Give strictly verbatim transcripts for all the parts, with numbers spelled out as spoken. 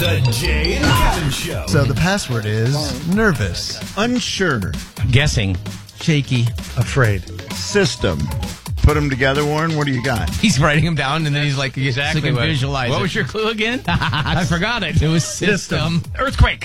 The Jay and Kevin Show. So the password is nervous, Unsure. Guessing. Shaky. afraid. System. Put them together, Warren. What do you got? He's writing them down, and then he's like, Exactly so he can what- visualize What it. was your clue again? I forgot it. It was system. Earthquake.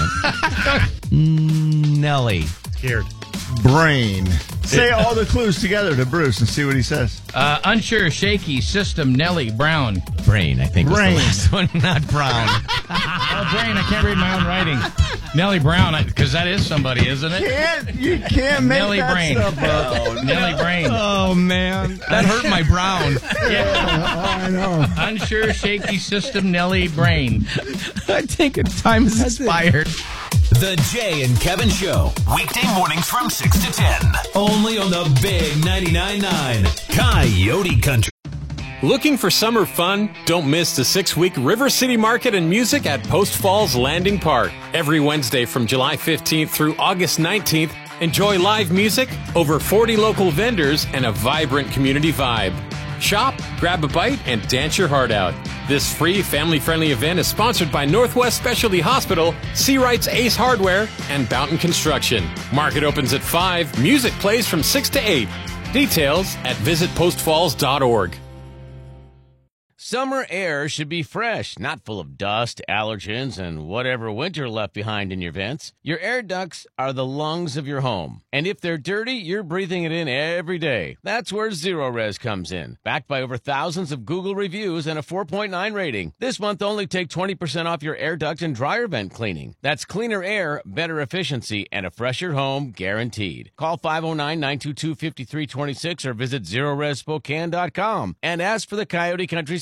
Nelly. Scared. Brain. Say all the clues together to Bruce and see what he says. Uh, unsure, shaky, system, Nelly, Brown. Brain, I think, was Brain. the last one, not Brown. Oh, brain, I can't read my own writing. Nelly Brown, because that is somebody, isn't it? Can't, you can't make Nelly that Brain. stuff up. Nelly Brain. Oh, man. That hurt my Brown. Yeah. I know. Unsure, shaky, system, Nelly, Brain. I think time has expired. The Jay and Kevin Show. Weekday mornings from six to ten. Only on the Big ninety-nine point nine Coyote Country. Looking for summer fun? Don't miss the six-week River City Market and Music at Post Falls Landing Park. Every Wednesday from July fifteenth through August nineteenth, enjoy live music, over forty local vendors, and a vibrant community vibe. Shop, grab a bite, and dance your heart out. This free, family-friendly event is sponsored by Northwest Specialty Hospital, Seawright's Ace Hardware, and Boughton Construction. Market opens at five. Music plays from six to eight. Details at visit post falls dot org. Summer air should be fresh, not full of dust, allergens, and whatever winter left behind in your vents. Your air ducts are the lungs of your home. And if they're dirty, you're breathing it in every day. That's where Zero Res comes in. Backed by over thousands of Google reviews and a four point nine rating. This month, only take twenty percent off your air duct and dryer vent cleaning. That's cleaner air, better efficiency, and a fresher home guaranteed. Call five oh nine, nine two two, five three two six or visit zero res spokane dot com and ask for the Coyote Country